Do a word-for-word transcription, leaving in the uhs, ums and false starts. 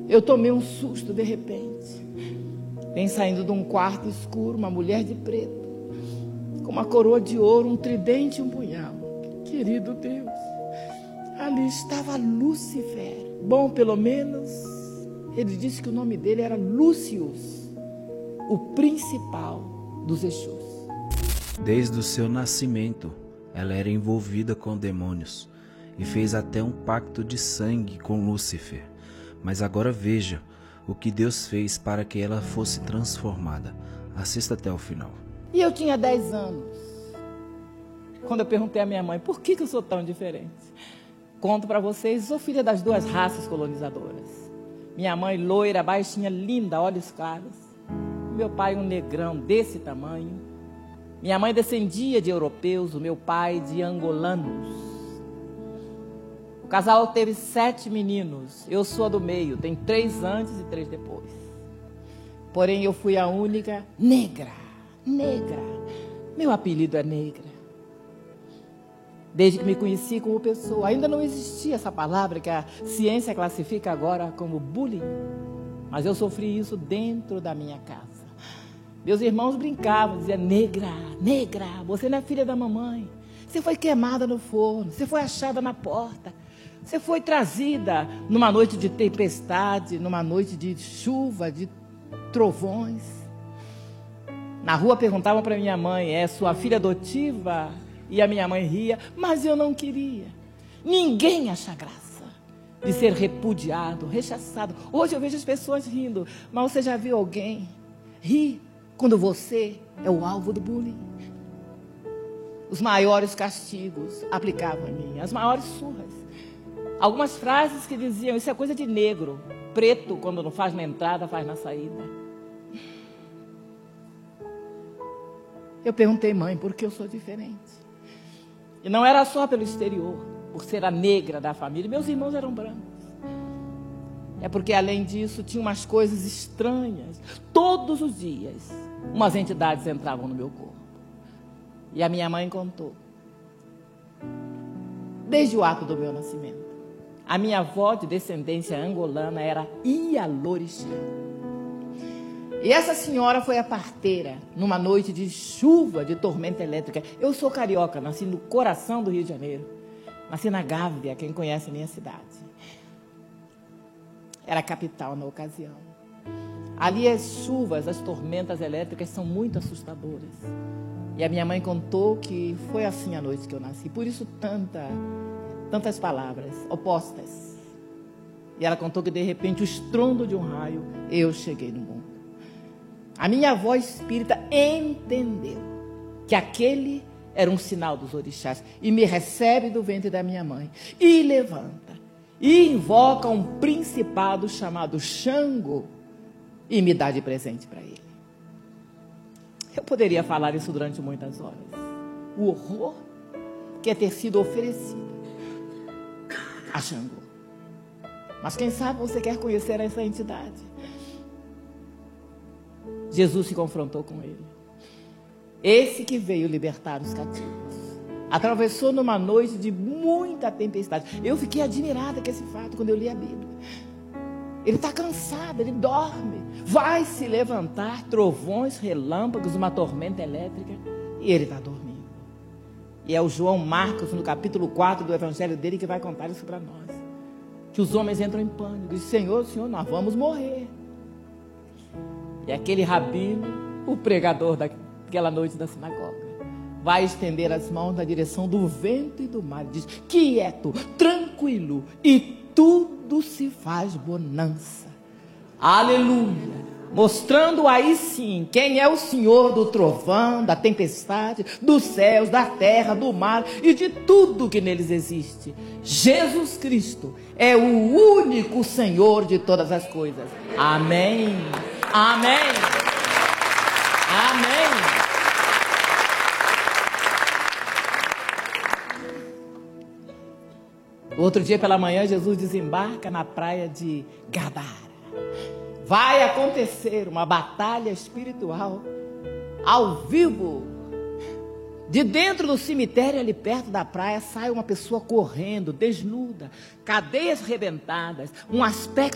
Eu tomei um susto de repente. Vem saindo de um quarto escuro uma mulher de preto, com uma coroa de ouro, um tridente e um punhal. Querido Deus, ali estava Lúcifer. Bom, pelo menos, ele disse que o nome dele era Lúcius, o principal dos Exus. Desde o seu nascimento, ela era envolvida com demônios e fez até um pacto de sangue com Lúcifer. Mas agora veja o que Deus fez para que ela fosse transformada. Assista até o final. E eu tinha dez anos, quando eu perguntei à minha mãe, por que, que eu sou tão diferente? Conto para vocês, sou filha das duas raças colonizadoras. Minha mãe loira, baixinha, linda, olhos claros. Meu pai um negrão desse tamanho. Minha mãe descendia de europeus, o meu pai de angolanos. O casal teve sete meninos, eu sou a do meio, tem três antes e três depois. Porém, eu fui a única negra, negra. Meu apelido é negra. Desde que me conheci como pessoa, ainda não existia essa palavra que a ciência classifica agora como bullying. Mas eu sofri isso dentro da minha casa. Meus irmãos brincavam, diziam, negra, negra, você não é filha da mamãe. Você foi queimada no forno, você foi achada na porta. Você foi trazida numa noite de tempestade, numa noite de chuva, de trovões. Na rua perguntavam para minha mãe, é sua filha adotiva? E a minha mãe ria, mas eu não queria. Ninguém acha graça de ser repudiado, rechaçado. Hoje eu vejo as pessoas rindo, mas você já viu alguém rir quando você é o alvo do bullying? Os maiores castigos aplicavam a mim, as maiores surras. Algumas frases que diziam, isso é coisa de negro. Preto, quando não faz na entrada, faz na saída. Eu perguntei, mãe, por que eu sou diferente? E não era só pelo exterior, por ser a negra da família. Meus irmãos eram brancos. É porque, além disso, tinha umas coisas estranhas. Todos os dias, umas entidades entravam no meu corpo. E a minha mãe contou. Desde o ato do meu nascimento. A minha avó de descendência angolana era Ialorixá. E essa senhora foi a parteira numa noite de chuva, de tormenta elétrica. Eu sou carioca, nasci no coração do Rio de Janeiro. Nasci na Gávea, quem conhece a minha cidade. Era a capital na ocasião. Ali as chuvas, as tormentas elétricas são muito assustadoras. E a minha mãe contou que foi assim a noite que eu nasci. Por isso tanta... tantas palavras opostas. E ela contou que de repente o estrondo de um raio, eu cheguei no mundo. A minha avó espírita entendeu que aquele era um sinal dos orixás e me recebe do ventre da minha mãe e levanta e invoca um principado chamado Xango e me dá de presente para ele. Eu poderia falar isso durante muitas horas. O horror que é ter sido oferecido a Xangô. Mas quem sabe você quer conhecer essa entidade? Jesus se confrontou com ele. Esse que veio libertar os cativos. Atravessou numa noite de muita tempestade. Eu fiquei admirada com esse fato quando eu li a Bíblia. Ele está cansado, ele dorme. Vai se levantar trovões, relâmpagos, uma tormenta elétrica. E ele está dormindo. E é o João Marcos, no capítulo quatro do evangelho dele, que vai contar isso para nós. Que os homens entram em pânico. Diz, Senhor, Senhor, nós vamos morrer. E aquele rabino, o pregador daquela noite da sinagoga, vai estender as mãos na direção do vento e do mar. E diz, quieto, tranquilo, e tudo se faz bonança. Aleluia. Mostrando aí sim quem é o Senhor do trovão, da tempestade, dos céus, da terra, do mar e de tudo que neles existe. Jesus Cristo é o único Senhor de todas as coisas. Amém. Amém. Amém. Outro dia pela manhã, Jesus desembarca na praia de Gadara. Vai acontecer uma batalha espiritual ao vivo. De dentro do cemitério, ali perto da praia, sai uma pessoa correndo, desnuda, cadeias rebentadas, um aspecto